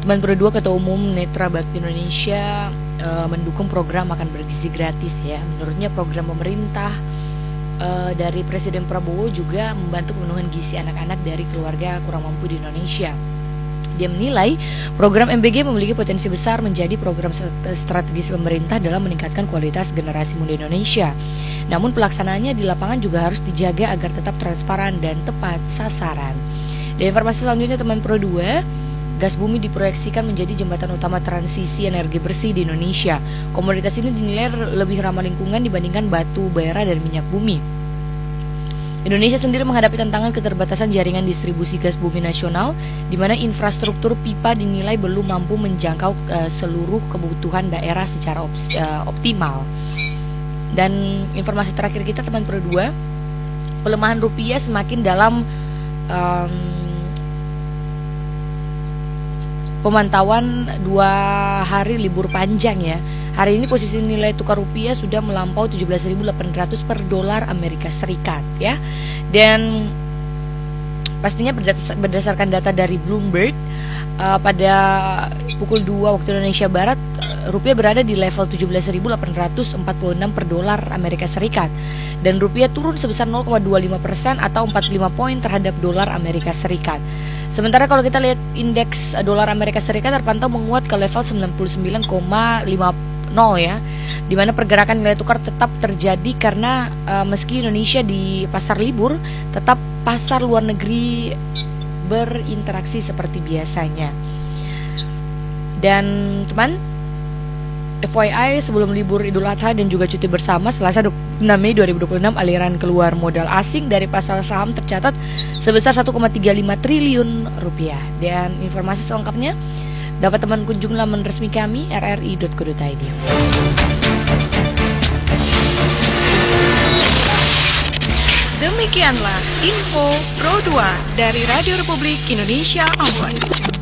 Teman Pro 2, Ketua Umum Netra Bakti Indonesia mendukung program makan bergizi gratis ya. Menurutnya program pemerintah dari Presiden Prabowo juga membantu pemenuhan gizi anak-anak dari keluarga kurang mampu di Indonesia. Dia menilai program MBG memiliki potensi besar menjadi program strategis pemerintah dalam meningkatkan kualitas generasi muda Indonesia. Namun pelaksanaannya di lapangan juga harus dijaga agar tetap transparan dan tepat sasaran. Dan informasi selanjutnya teman Pro 2, gas bumi diproyeksikan menjadi jembatan utama transisi energi bersih di Indonesia. Komoditas ini dinilai lebih ramah lingkungan dibandingkan batu bara dan minyak bumi. Indonesia sendiri menghadapi tantangan keterbatasan jaringan distribusi gas bumi nasional, di mana infrastruktur pipa dinilai belum mampu menjangkau seluruh kebutuhan daerah secara optimal. Dan informasi terakhir kita teman Pro 2, pelemahan rupiah semakin dalam pemantauan 2 hari libur panjang ya. Hari ini posisi nilai tukar rupiah sudah melampaui 17.800 per dolar Amerika Serikat ya. Dan pastinya berdasarkan data dari Bloomberg, pada pukul 2 waktu Indonesia Barat, rupiah berada di level 17.846 per dolar Amerika Serikat. Dan rupiah turun sebesar 0,25% atau 45 poin terhadap dolar Amerika Serikat. Sementara kalau kita lihat indeks dolar Amerika Serikat terpantau menguat ke level 99,50 ya, di mana pergerakan nilai tukar tetap terjadi karena meski Indonesia di pasar libur, tetap pasar luar negeri berinteraksi seperti biasanya. Dan teman, FYI, sebelum libur Idul Adha dan juga cuti bersama Selasa 6 Mei 2026, aliran keluar modal asing dari pasar saham tercatat sebesar 1,35 triliun rupiah. Dan informasi selengkapnya dapat teman kunjungi laman resmi kami rri.co.id. Demikianlah info Pro 2 dari Radio Republik Indonesia Ambon.